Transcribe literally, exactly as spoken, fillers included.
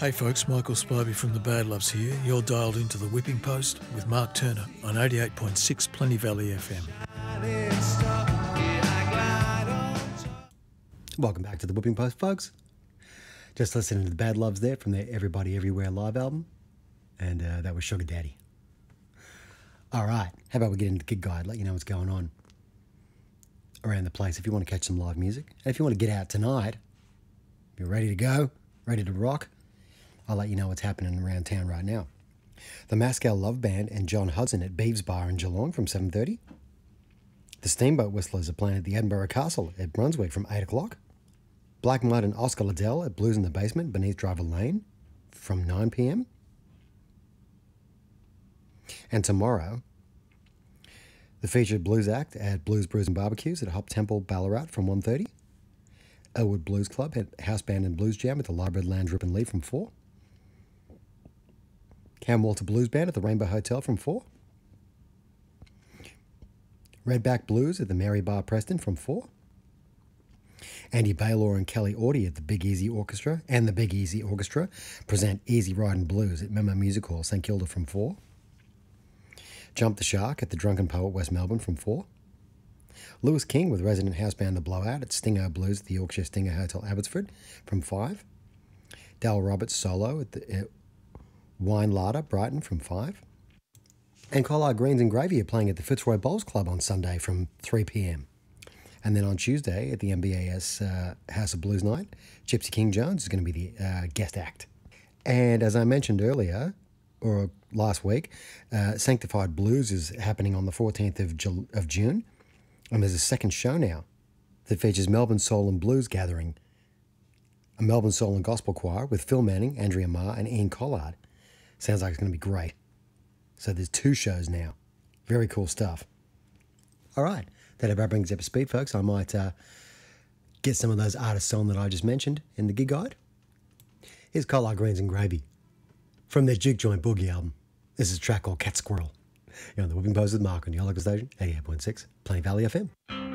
Hey folks, Michael Spivey from The Bad Loves here. You're dialed into The Whipping Post with Mark Turner on eighty-eight point six Plenty Valley F M. Welcome back to The Whipping Post, folks. Just listening to The Bad Loves there from their Everybody Everywhere live album. And uh, that was Sugar Daddy. All right, how about we get into the gig guide, let you know what's going on around the place if you want to catch some live music. And if you want to get out tonight, if you're ready to go, ready to rock, I'll let you know what's happening around town right now. The Mascal Love Band and John Hudson at Beeves Bar in Geelong from seven thirty. The Steamboat Whistlers are playing at the Edinburgh Castle at Brunswick from eight o'clock. Black Mud and Oscar Liddell at Blues in the Basement beneath Driver Lane from nine p m. And tomorrow, the featured blues act at Blues Brews and Barbecues at Hop Temple, Ballarat from one thirty. Elwood Blues Club at House Band and Blues Jam at the Library Lounge Rip and Lee from four. Cam Walter Blues Band at the Rainbow Hotel from four. Redback Blues at the Mary Bar Preston from four. Andy Baylor and Kelly Audie at the Big Easy Orchestra and the Big Easy Orchestra present Easy Riding Blues at Memo Music Hall, St Kilda from four. Jump the Shark at the Drunken Poet, West Melbourne from four. Lewis King with resident house band The Blowout at Stinger Blues at the Yorkshire Stinger Hotel, Abbotsford from five. Dal Roberts solo at the uh, Wine Larder, Brighton from five. And Collard Greens and Gravy are playing at the Fitzroy Bowls Club on Sunday from three p m. And then on Tuesday at the M B A S uh, House of Blues Night, Gypsy King Jones is going to be the uh, guest act. And as I mentioned earlier, or last week, uh, Sanctified Blues is happening on the fourteenth of, Ju- of June. And there's a second show now that features Melbourne Soul and Blues Gathering, a Melbourne Soul and Gospel choir with Phil Manning, Andrea Marr, and Ian Collard. Sounds like it's going to be great. So there's two shows now. Very cool stuff. All right. That about brings up to speed, folks. I might uh, get some of those artists on that I just mentioned in the gig guide. Here's Collard Greens and Gravy from their Juke Joint Boogie album. This is a track called Cat Squirrel. You're on The Whipping Post with Mark on your local station, eighty-eight point six, Plain Valley F M.